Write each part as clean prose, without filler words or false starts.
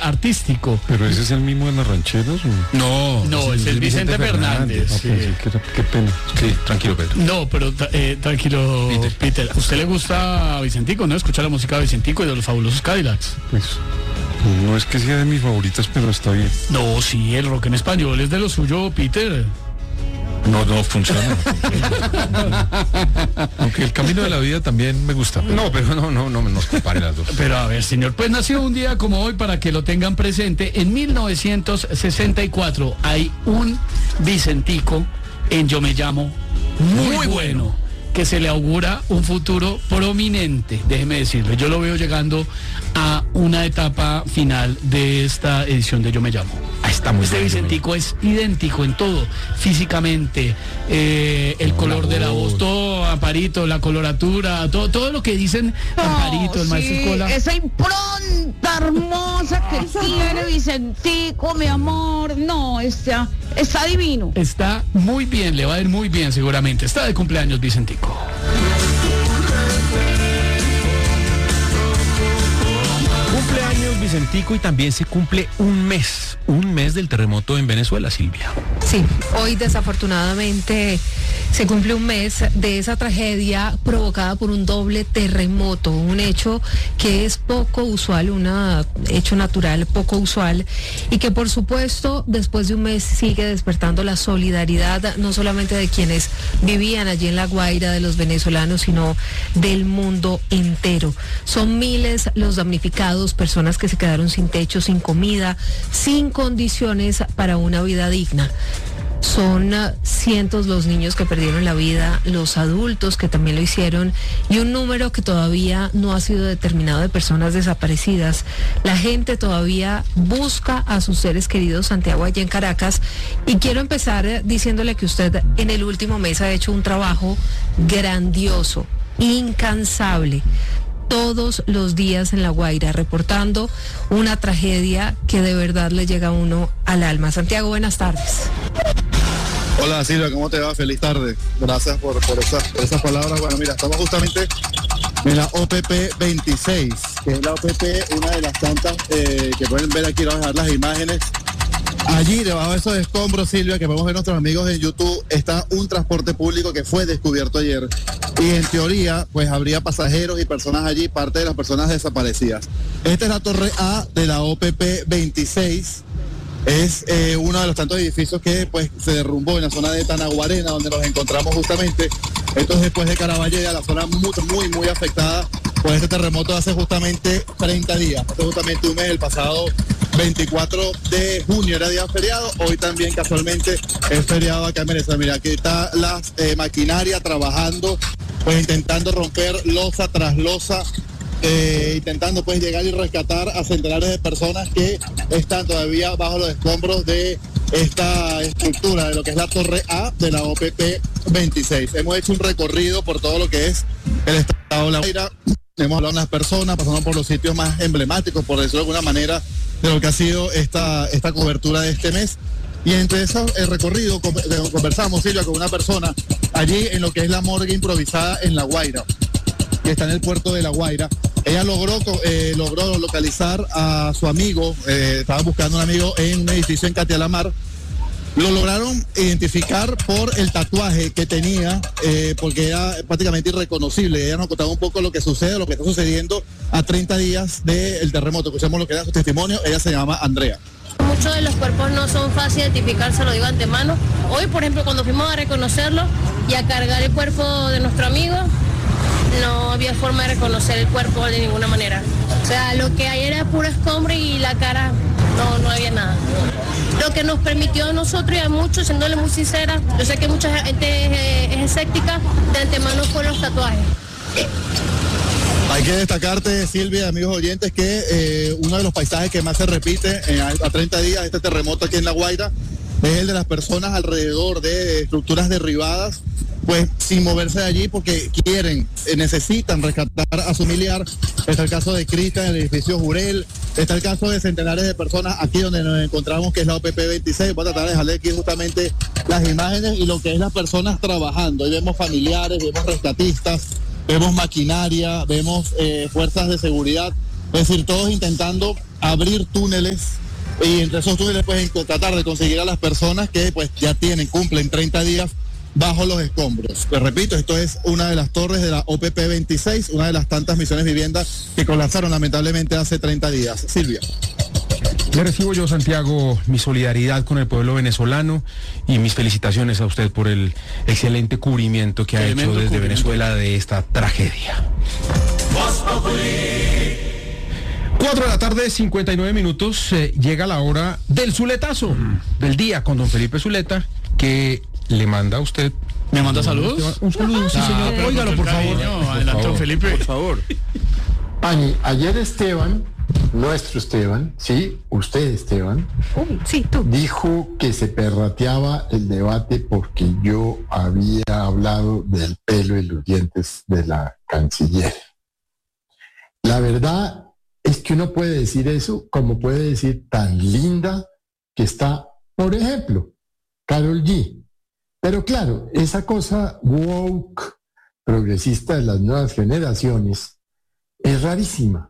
artístico. ¿Pero ese es el mismo de las rancheras? No, es el Vicente Fernández. Sí. Qué pena. Sí, tranquilo, Pedro. No, pero tranquilo, Peter. ¿A usted le gusta Vicentico, no? Escuchar la música de Vicentico y de los Fabulosos Cadillacs. Pues no es que sea de mis favoritas, pero está bien. No, sí, el rock en español es de lo suyo, Peter. No funciona. Aunque el camino de la vida también me gusta. Pero no nos comparen las dos. Pero a ver, señor, pues nació un día como hoy para que lo tengan presente. En 1964 hay un Vicentico en Yo Me Llamo muy bueno, que se le augura un futuro prominente, déjeme decirle. Yo lo veo llegando a una etapa final de esta edición de Yo Me Llamo. Este Vicentico es idéntico en todo, físicamente, el color de la voz, todo, Amparito, la coloratura, todo lo que dicen Amparito, el maestro Escola. Esa impronta hermosa que tiene Vicentico, mi amor, está divino. Está muy bien, le va a ir muy bien seguramente. Está de cumpleaños Vicentico. Cumpleaños Vicentico y también se cumple un mes del terremoto en Venezuela, Silvia. Sí, hoy desafortunadamente se cumple un mes de esa tragedia provocada por un doble terremoto, un hecho que es poco usual, un hecho natural poco usual y que por supuesto después de un mes sigue despertando la solidaridad no solamente de quienes vivían allí en La Guaira, de los venezolanos, sino del mundo entero. Son miles los damnificados, personas que se quedaron sin techo, sin comida, sin condiciones para una vida digna. Son cientos los niños que perdieron la vida, los adultos que también lo hicieron y un número que todavía no ha sido determinado de personas desaparecidas. La gente todavía busca a sus seres queridos, Santiago, allá en Caracas. Y quiero empezar diciéndole que usted en el último mes ha hecho un trabajo grandioso, incansable, todos los días en La Guaira, reportando una tragedia que de verdad le llega a uno al alma. Santiago, buenas tardes. Hola Silvia, ¿cómo te va? Feliz tarde. Gracias por esas palabras. Bueno, mira, estamos justamente en la OPP 26, que es la OPP, una de las tantas que pueden ver aquí, vamos a dejar las imágenes. Allí, debajo de esos escombros, Silvia, que podemos ver nuestros amigos en YouTube, está un transporte público que fue descubierto ayer. Y en teoría, pues habría pasajeros y personas allí, parte de las personas desaparecidas. Esta es la torre A de la OPP 26. Es uno de los tantos edificios que pues se derrumbó en la zona de Tanaguarena, donde nos encontramos justamente. Esto es después de Caraballeda, la zona muy afectada por este terremoto hace justamente 30 días. Hace justamente un mes, el pasado 24 de junio era día feriado. Hoy también casualmente es feriado acá en Venezuela. Mira, aquí está la maquinaria trabajando, pues intentando romper losa tras losa. Intentando pues llegar y rescatar a centenares de personas que están todavía bajo los escombros de esta estructura de lo que es la torre A de la OPP 26. Hemos hecho un recorrido por todo lo que es el estado de La Guaira. Hemos hablado con las personas, pasando por los sitios más emblemáticos, por decirlo de alguna manera, de lo que ha sido esta cobertura de este mes. Y entre esos recorrido conversamos, Silvia, con una persona allí en lo que es la morgue improvisada en La Guaira, que está en el puerto de La Guaira. Ella logró localizar a su amigo, estaba buscando un amigo en un edificio en Catialamar. Lo lograron identificar por el tatuaje que tenía, porque era prácticamente irreconocible. Ella nos contaba un poco lo que sucede, lo que está sucediendo a 30 días del terremoto. Escuchamos lo que era su testimonio. Ella se llama Andrea. Muchos de los cuerpos no son fáciles de identificar, se lo digo antemano. Hoy, por ejemplo, cuando fuimos a reconocerlo y a cargar el cuerpo de nuestro amigo, no había forma de reconocer el cuerpo de ninguna manera. O sea, lo que hay era puro escombro y la cara no había nada. Lo que nos permitió a nosotros y a muchos, siéndole muy sincera, yo sé que mucha gente es escéptica, de antemano fue los tatuajes. Hay que destacarte, Silvia, amigos oyentes, que uno de los paisajes que más se repite a 30 días de este terremoto aquí en La Guaira es el de las personas alrededor de estructuras derribadas, pues sin moverse de allí porque necesitan rescatar a su familiar. Está el caso de Cristian en el edificio Jurel, está el caso de centenares de personas aquí donde nos encontramos, que es la OPP 26. Voy a tratar de dejarle aquí justamente las imágenes y lo que es las personas trabajando. Ahí vemos familiares, vemos rescatistas, vemos maquinaria, vemos fuerzas de seguridad, es decir, todos intentando abrir túneles y entre esos túneles pues tratar de conseguir a las personas que pues ya cumplen 30 días bajo los escombros. Pues repito, esto es una de las torres de la OPP 26, una de las tantas misiones viviendas que colapsaron lamentablemente hace 30 días. Silvia. Le recibo yo, Santiago, mi solidaridad con el pueblo venezolano y mis felicitaciones a usted por el excelente cubrimiento que ha hecho desde Venezuela de esta tragedia. 4 de la tarde, 59 minutos, llega la hora del Zuletazo del día con don Felipe Zuleta, que le manda a usted. ¿Me manda saludos? Un saludo, sí, señor. Óigalo, por favor. Adelante, don Felipe. Por favor. Pani, ayer Esteban, nuestro Esteban, sí, usted Esteban, Sí, tú. dijo que se perrateaba el debate porque yo había hablado del pelo y los dientes de la canciller. La verdad es que uno puede decir eso como puede decir tan linda que está, por ejemplo, Karol G. Pero claro, esa cosa woke, progresista de las nuevas generaciones, es rarísima,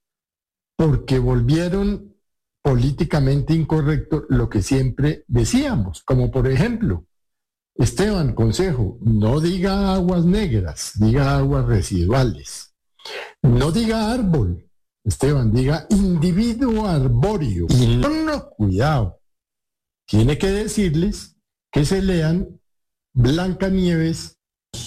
porque volvieron políticamente incorrecto lo que siempre decíamos, como por ejemplo, Esteban, consejo, no diga aguas negras, diga aguas residuales. No diga árbol, Esteban, diga individuo arbóreo. Y no, cuidado, tiene que decirles que se lean Blancanieves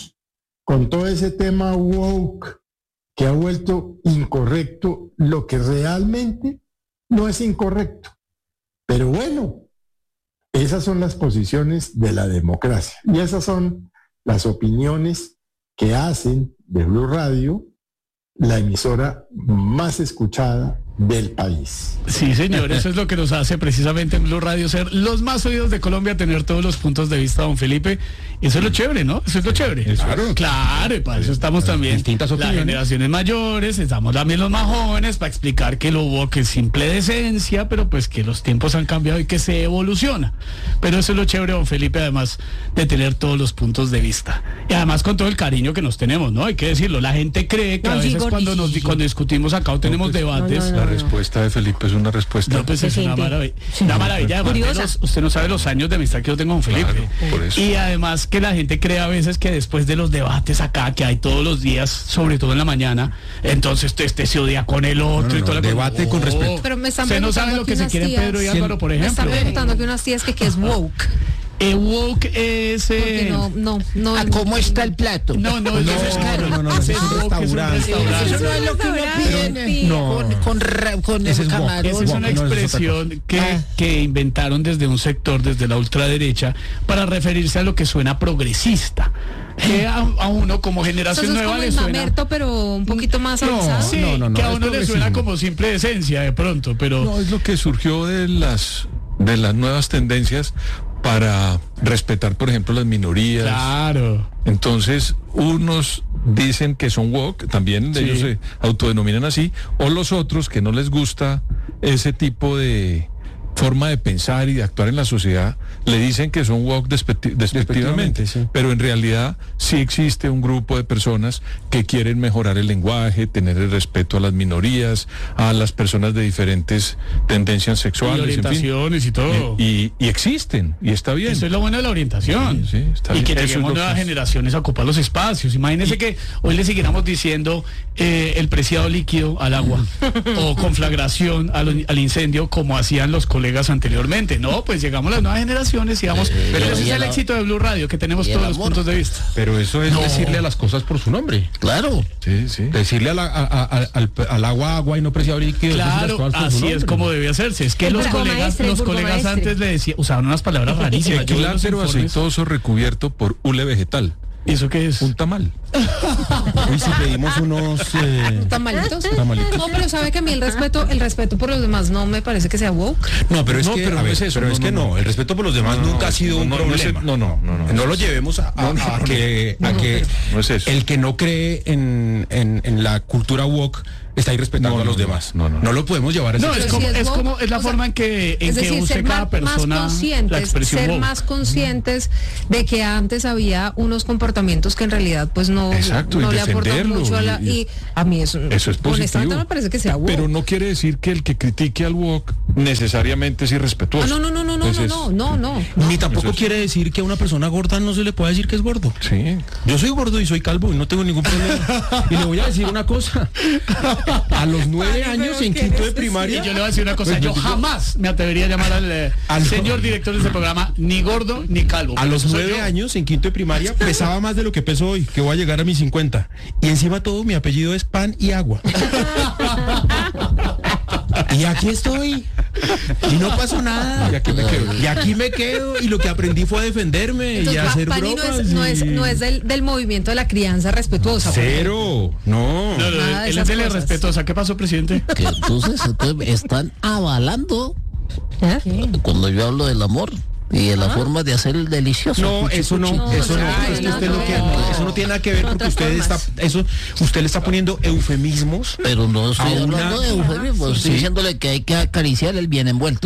con todo ese tema woke que ha vuelto incorrecto lo que realmente no es incorrecto. Pero bueno, esas son las posiciones de la democracia y esas son las opiniones que hacen de Blue Radio la emisora más escuchada del país. Sí, señor, eso es lo que nos hace precisamente en Blue Radio ser los más oídos de Colombia, tener todos los puntos de vista, don Felipe. Eso es lo chévere, ¿no? Eso es lo chévere. Claro, y para eso estamos también distintas opiniones. Las generaciones mayores, estamos también los más jóvenes para explicar que lo hubo, que es simple decencia, pero pues que los tiempos han cambiado y que se evoluciona. Pero eso es lo chévere, don Felipe, además de tener todos los puntos de vista. Y además con todo el cariño que nos tenemos, ¿no? Hay que decirlo, la gente cree que a veces cuando discutimos acá o tenemos debates... La respuesta de Felipe es una respuesta. No, pues es una maravilla. Una maravilla. Además, usted no sabe los años de amistad que yo tengo con Felipe. Claro, por eso. Y además que la gente cree a veces que después de los debates acá, que hay todos los días, sobre todo en la mañana, entonces este se odia con el otro y todo el debate con respeto. Pero me están usted no sabe lo que se quieren Pedro y Álvaro, por ejemplo. Me están preguntando que unas tías que es woke. Woke es... Porque no. ¿Cómo está el plato? No, es un restaurante. Eso no es lo que uno pide con Esa camarón. es una expresión que inventaron desde un sector, desde la ultraderecha, para referirse a lo que suena progresista. Que a uno como generación nueva le suena... mamerto, pero un poquito más avanzado. Sí, que a uno le suena como simple esencia de pronto, pero... No, es lo que surgió de las nuevas tendencias para respetar, por ejemplo, las minorías. Claro. Entonces, unos dicen que son woke, también ellos se autodenominan así, o los otros que no les gusta ese tipo de forma de pensar y de actuar en la sociedad, le dicen que son woke despectivamente, sí. Pero en realidad sí existe un grupo de personas que quieren mejorar el lenguaje, tener el respeto a las minorías, a las personas de diferentes tendencias sexuales, y orientaciones, en fin. Y todo. Y existen, y está bien. Eso es lo bueno de la orientación. Sí, está bien. Y que Eso lleguemos es lo nuevas que... generaciones a ocupar los espacios. Imagínense que hoy le siguiéramos diciendo el preciado líquido al agua o conflagración al incendio, como hacían los colegas anteriormente. No, pues llegamos a las nuevas generaciones y vamos... pero ese es el éxito de Blue Radio, que tenemos todos los puntos de vista. Pero eso es decirle a las cosas por su nombre. Claro. Sí. Decirle al agua y no preciado líquido. Claro, así es como debe hacerse. Es que los colegas antes le decían, usaban unas palabras rarísimas. Pero aceitoso recubierto por hule vegetal. ¿Y eso qué es? Un tamal. Uy, si pedimos unos ¿Tamalitos? No, pero sabe que a mí el respeto por los demás no me parece que sea woke. No, pero es No, que pero a no ver, es eso, pero no, es que no. el respeto por los demás nunca ha sido un problema. No lo llevemos a que no es eso. el que no cree en la cultura woke está irrespetando a los demás. No. No lo podemos llevar a ese No, extremo. es la forma en que decir, use cada persona la expresión ser woke. más conscientes de que antes había unos comportamientos que en realidad pues Exacto, no y le aporta defenderlo, mucho y a mí eso es positivo. Honestamente no me parece que sea woke. Pero no quiere decir que el que critique al woke necesariamente es irrespetuoso. No. Ni tampoco quiere decir que a una persona gorda no se le pueda decir que es gordo. Sí. Yo soy gordo y soy calvo y no tengo ningún problema. Y le voy a decir una cosa. A los 9 años en quinto de primaria. Y yo le voy a decir una cosa. Yo jamás me atrevería a llamar al señor director de este programa ni gordo ni calvo. A los 9 años en quinto de primaria pesaba más de lo que peso hoy, que voy a llegar a mis 50. Y encima todo mi apellido es pan y agua. Y aquí estoy. Y no pasó nada. Y aquí me quedo. Y lo que aprendí fue a defenderme. Entonces, y a hacer Pani bromas. no es del movimiento de la crianza respetuosa. Cero. No. Él es de la respetuosa. ¿Qué pasó, presidente? Que entonces están avalando cuando yo hablo del amor y de la forma de hacer el delicioso. No, eso no. Eso no tiene nada que ver porque usted le está poniendo eufemismos. Pero no estoy hablando de eufemismos, estoy diciéndole que hay que acariciar el bien envuelto.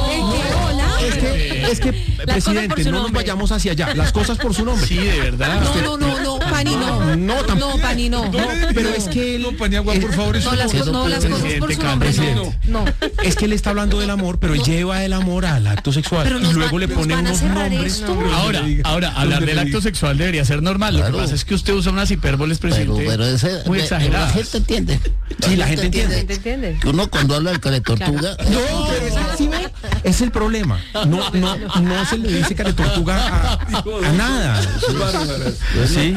Es que presidente, no nos vayamos hacia allá. Las cosas por su nombre. Sí, de verdad. No, Pani, no. No, Pani, no. Pero es que no, Pani Agua, por favor, no, las cosas por su nombre, no. Es que él está hablando del amor, pero lleva el amor al acto sexual y luego le pone unos nombres. Ahora, hablar del acto sexual debería ser normal. Lo que pasa es que usted usa unas hipérboles, presidente, muy exageradas. La gente entiende. Sí, la gente entiende. Uno cuando habla del caretortuga. No, pero es el problema. No se le dice caretortuga a nada. Sí.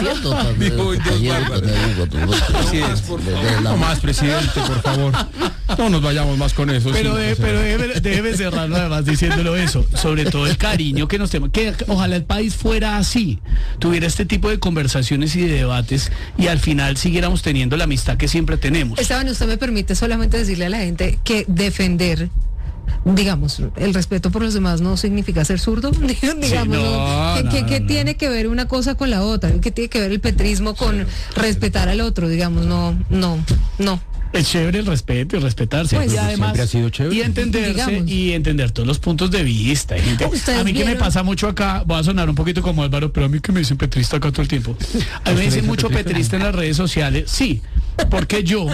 No más, presidente, por favor. No nos vayamos más con eso. Pero debe cerrarlo además diciéndolo eso. Sobre todo el cariño que nos tenemos. Que ojalá el país fuera así. Tuviera este tipo de conversaciones y de debates y al final siguiéramos teniendo la amistad que siempre tenemos. Esteban, usted me permite solamente decirle a la gente que defender, digamos, el respeto por los demás no significa ser zurdo, digamos, ¿Qué tiene que ver una cosa con la otra? ¿Qué tiene que ver el petrismo con respetar al otro? Digamos, no. Es chévere el respeto y respetarse. Pues, y además, ha sido chévere. y entenderse y entender todos los puntos de vista. A mí que me pasa mucho acá, voy a sonar un poquito como Álvaro, pero a mí que me dicen petrista acá todo el tiempo. A mí me dicen mucho petrista en las redes sociales. Sí, porque yo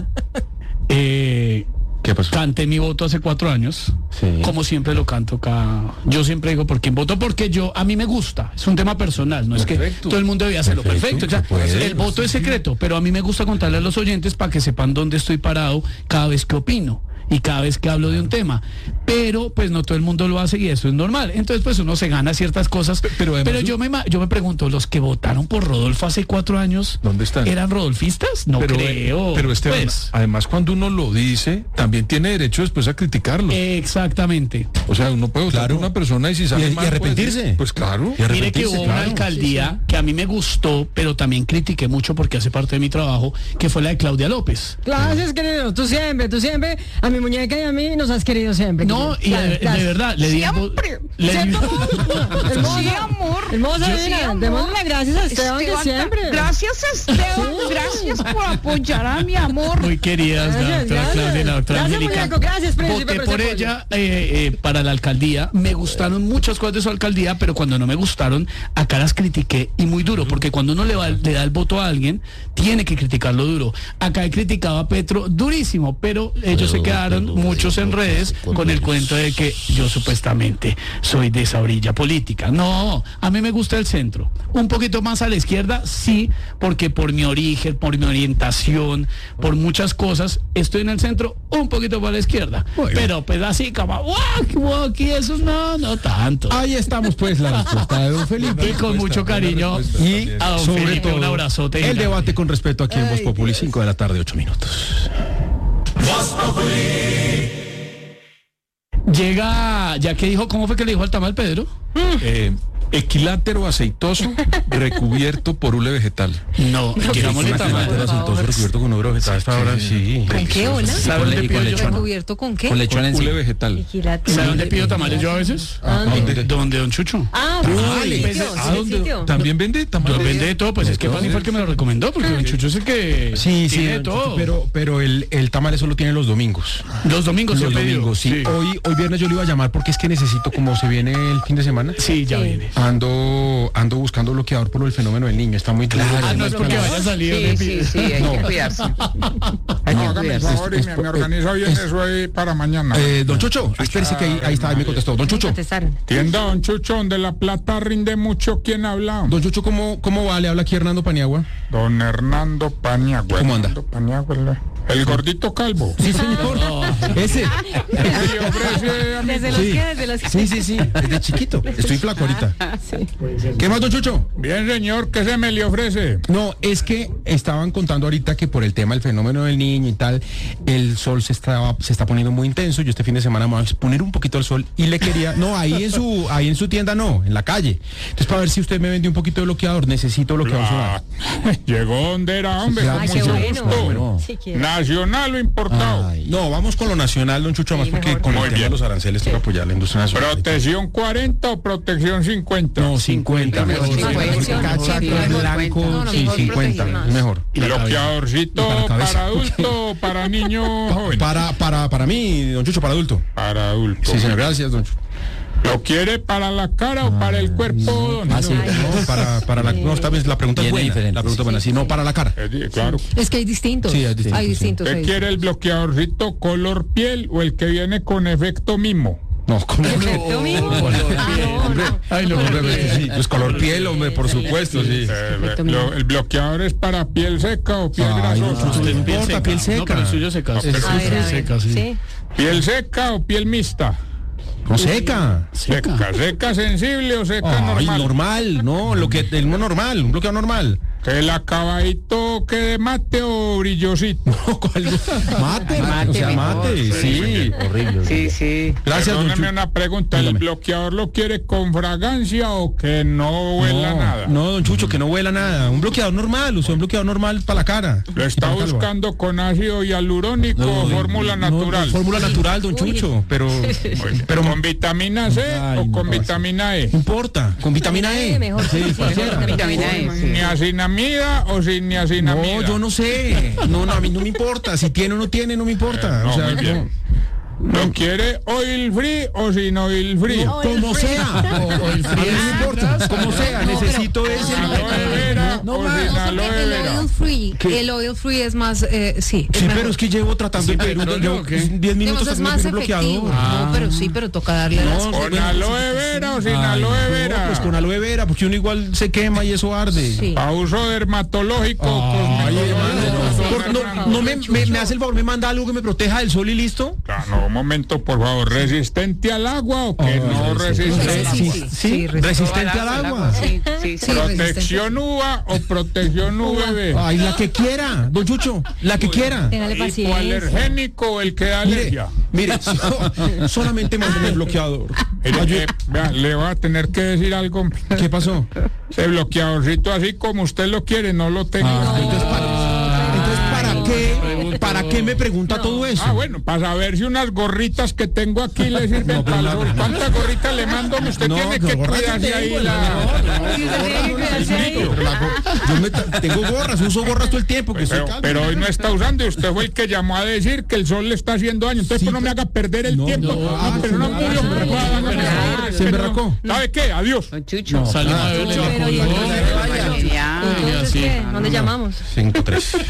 ¿qué pasó? Canté mi voto hace 4 años, como siempre lo canto acá. Yo siempre digo por quién voto, porque a mí me gusta, es un tema personal, no es que todo el mundo debía hacerlo perfecto. O sea, el voto es secreto, pero a mí me gusta contarle a los oyentes para que sepan dónde estoy parado cada vez que opino y cada vez que hablo de un tema. Pero pues no todo el mundo lo hace y eso es normal. Entonces pues uno se gana ciertas cosas. Pero yo me pregunto, ¿los que votaron por Rodolfo hace 4 años ¿dónde están? ¿Eran rodolfistas? No creo. Pero Esteban, además cuando uno lo dice, también tiene derecho después a criticarlo. Exactamente. O sea, uno puede votar por una persona y si sale mal, y arrepentirse. Pues claro. Mire que hubo una alcaldía que a mí me gustó, pero también critiqué mucho porque hace parte de mi trabajo, que fue la de Claudia López. Gracias, querido. Tú siempre, a mi muñeca y a mí nos has querido siempre. No, y de verdad, le di amor. Hermosa, démosle las gracias a Esteban que siempre. Gracias, Esteban. Gracias por apoyar a mi amor. Muy queridas, la doctora Claudia y la doctora Angélica. Gracias, voté por ella para la alcaldía. Me gustaron muchas cosas de su alcaldía, pero cuando no me gustaron, acá las critiqué y muy duro, porque cuando uno le da el voto a alguien, tiene que criticarlo duro. Acá he criticado a Petro durísimo, pero ellos se quedaron muchos en redes con el cuento de que yo supuestamente soy de esa orilla política. No, a mí me gusta el centro. Un poquito más a la izquierda, sí, porque por mi origen, por mi orientación, por muchas cosas, estoy en el centro un poquito para la izquierda. Pero pues así como, aquí eso no tanto. Ahí estamos pues, la respuesta de don Felipe. Y con mucho cariño. Y a don sobre Felipe todo, un abrazote. El debate con respeto aquí en Voz Populi, 5 de la tarde, 8 minutos. Voz Populi. Llega, ya que dijo, ¿cómo fue que le dijo al tamal, Pedro? Equilátero aceitoso recubierto por hule vegetal. No, digámosle tamal. Aceitoso recubierto con hule vegetal hasta ahora, sí. ¿Con qué, hola? ¿Sabe dónde pido yo? ¿Recubierto con qué? Con lechón encima. Hule vegetal. ¿Sabe dónde pido tamales yo a veces? ¿Dónde, don Chucho? ¿También vende tamales? Yo vende de todo, pues es que Fanny fue el que me lo recomendó, porque don Chucho es el que tiene de todo. Pero el tamal solo tiene los domingos. Los domingos, sí. Hoy viernes yo le iba a llamar porque es que necesito, como se viene el fin de semana. Sí, ya viene. Ando buscando bloqueador por el fenómeno del niño. Está muy claro. No es porque vaya a salir. Sí, hay que cuidarse. Hay que cuidarse. Por favor, y me organizo bien eso ahí para mañana. Don Chucho, espérese que ahí está, ahí me contestó. Don Chucho. Tienda Don Chucho, donde la plata rinde mucho. ¿Quién habla? Don Chucho, ¿cómo va? Le habla aquí Hernando Paniagua. Don Hernando Paniagua. ¿Cómo anda? Hernando Paniagua, el gordito calvo. Sí, señor. Ese. Desde los que. Sí. Desde chiquito. Estoy flaco ahorita. Sí. ¿Qué más, don Chucho? Bien, señor, ¿qué se me le ofrece? No, es que estaban contando ahorita que por el tema del fenómeno del niño y tal, el sol se está poniendo muy intenso. Yo este fin de semana me voy a exponer un poquito al sol y le quería, no, ahí en su tienda no, en la calle. Entonces, para ver si usted me vende un poquito de bloqueador, necesito bloqueador solar. Llegó donde era, hombre, Ay, con qué mucho bueno. gusto. Bueno. Sí, quiero. ¿Nacional o importado? Ay, no, vamos con lo nacional, don Chucho, más porque mejor. con Muy el tema bien. de los aranceles toca apoyar la industria nacional. ¿Protección 40 o protección 50? No, 50. Mejor, Mejor, protección, cachaco, mejor, blanco, no, sí, mejor 50, proteger más. mejor. ¿Bloqueadorcito Y para para adulto o para niño joven? Para mí, don Chucho, para adulto. Para adulto. Sí, señor, gracias, don Chucho. ¿Lo quiere para la cara o para el cuerpo? No, para la, no, esta vez la pregunta es Tiene buena. diferentes. La pregunta es buena, sí, no para la cara. Claro. Es que hay distintos. Sí, hay distintos, Hay sí. distintos. ¿Usted quiere el bloqueadorcito color piel o el que viene con efecto mimo? No, ¿cómo? ¿Efecto mismo? No. Ay, no, sí, pues color piel, hombre, por supuesto, sí. ¿El bloqueador es para piel seca o piel Ay, grasosa? no importa, piel seca. No, pero el suyo seca. A ver. Seca, sí. Sí. ¿Piel seca o piel mixta? No, seca. ¿Seca sensible o seca Ay, normal? normal, no, el normal, un bloqueador normal. ¿El acabadito quede mate o brillosito? No, ¿cuál? Mate, o sea, mate, sí. Horrible. Sí. Gracias, don Perdóneme Chucho. una pregunta, ¿el Dígame. bloqueador lo quiere con fragancia o que no huela nada? No, don Chucho, que no huela nada. Un bloqueador normal, o sea, un bloqueador normal para la cara. ¿Lo está Para la calva. buscando con ácido hialurónico o fórmula natural? Fórmula natural, don Chucho, pero ¿Con vitamina C Ay, o no, con no, vitamina E? no importa, con vitamina E. Mejor. Sí, cualquiera. Vitamina E. sí. ¿Niacinamida o sin niacinamida? No, yo no sé. No, a mí no me importa. Si tiene o no tiene, no me importa. No, o sea, muy bien. ¿Lo quiere oil free o sin oil free? como sea. O el frío, no me importa. Como sea, necesito ese. ¿Aloe vera No o más. sin aloe El vera? oil free. ¿Qué? El oil free es más, sí. Sí, pero es que llevo tratando llevo 10 minutos es tratando más de un efectivo. bloqueador. No, pero sí, pero toca darle las ¿Con aloe vera o sin Ay, aloe no, vera? pues con aloe vera, porque uno igual se quema y eso arde. Sí. A uso dermatológico. Ay, cosmetológico. hermano, no me hace el favor, me manda algo que me proteja del sol y listo. No, un momento, por favor. ¿Resistente al agua o que no resistente? Sí, resistente al agua. Sí. ¿Protección uva o protección UVB? Ay, la que quiera, don Chucho, la que quiera. Téngale paciencia. ¿Hipoalergénico o el que da alergia? Mire, solamente mándeme el bloqueador. Vea, le voy a tener que decir algo. ¿Qué pasó? Ese bloqueadorcito así como usted lo quiere, no lo tengo. Entonces, ¿para qué me pregunta todo eso? Bueno, para saber si unas gorritas que tengo aquí le sirven para el sol. ¿Cuántas gorritas le mando? Usted tiene que cuidarse ahí Tengo gorras, uso gorras todo el tiempo. Que pero hoy no está usando y usted fue el que llamó a decir que el sol le está haciendo daño. Entonces, pues no me haga perder el tiempo. Se emberracó. ¿Sabe qué? Adiós. Chucho. Salimos a ver ¿Dónde llamamos? 5-3.